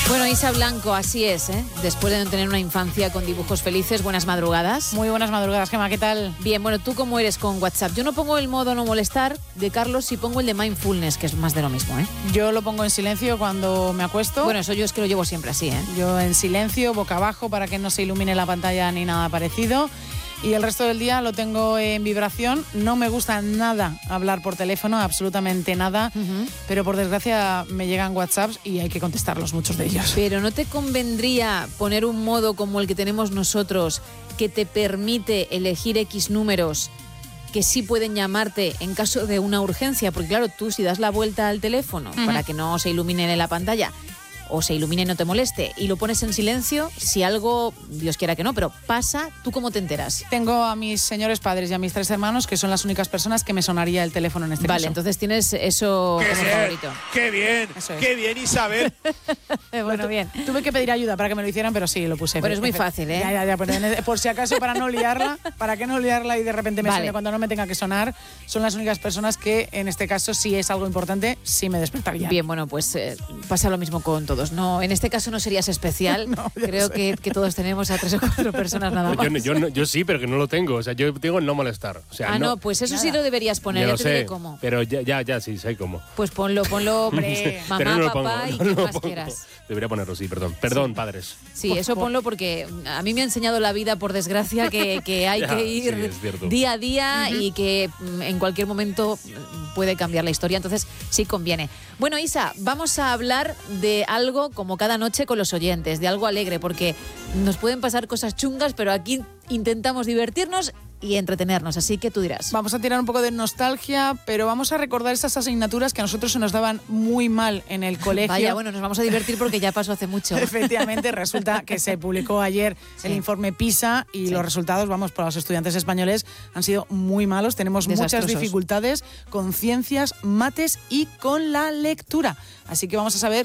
Bueno, Isa Blanco, así es, ¿eh? Después de no tener una infancia con dibujos felices, buenas madrugadas. Muy buenas madrugadas, Gemma, ¿qué tal? Bien, bueno, ¿tú cómo eres con WhatsApp? Yo no pongo el modo no molestar de Carlos, y pongo el de mindfulness, que es más de lo mismo, ¿eh? Yo lo pongo en silencio cuando me acuesto. Bueno, eso yo es que lo llevo siempre así, ¿eh? Yo en silencio, boca abajo, para que no se ilumine la pantalla ni nada parecido. Y el resto del día lo tengo en vibración. No me gusta nada hablar por teléfono, absolutamente nada. Pero por desgracia me llegan WhatsApps y hay que contestarlos, muchos de ellos. Pero ¿no te convendría poner un modo como el que tenemos nosotros, que te permite elegir X números que sí pueden llamarte en caso de una urgencia? Porque claro, tú si das la vuelta al teléfono para que no se ilumine en la pantalla, o se ilumine y no te moleste, y lo pones en silencio, si algo, Dios quiera que no, pero pasa, ¿tú cómo te enteras? Tengo a mis señores padres y a mis 3 hermanos, que son las únicas personas que me sonaría el teléfono en este caso. Vale, entonces tienes eso como favorito. ¡Qué bien! ¡Qué bien, Isabel! Bueno, bien. Tuve que pedir ayuda para que me lo hicieran, pero sí, lo puse. Pero es muy fácil, ¿eh? Ya, por si acaso, para no liarla, para que no liarla y de repente me suene cuando no me tenga que sonar, son las únicas personas que, en este caso, si es algo importante, sí me despertarían. Bien, bueno, pues pasa lo mismo con todos. No, en este caso no serías especial. No, creo que todos tenemos a 3 o 4 personas nada más. Yo sí, pero que no lo tengo. O sea, yo tengo el no molestar. O sea, no, pues eso sí lo deberías poner. Ya te diré cómo. Pero ya, sí, sé cómo. Pues ponlo, hombre. Mamá, no papá y quien más quieras. Debería ponerlo, sí, perdón, padres. Sí, eso ponlo porque a mí me ha enseñado la vida, por desgracia, que hay que ir día a día y que en cualquier momento puede cambiar la historia. Entonces sí conviene. Bueno, Isa, vamos a hablar de algo como cada noche con los oyentes, de algo alegre, porque nos pueden pasar cosas chungas, pero aquí intentamos divertirnos y entretenernos, así que tú dirás. Vamos a tirar un poco de nostalgia, pero vamos a recordar esas asignaturas que a nosotros se nos daban muy mal en el colegio. Vaya, bueno, nos vamos a divertir porque ya pasó hace mucho. Efectivamente, resulta que se publicó ayer el informe PISA y los resultados, para los estudiantes españoles han sido muy malos. Tenemos muchas dificultades con ciencias, mates y con la lectura. Así que vamos a saber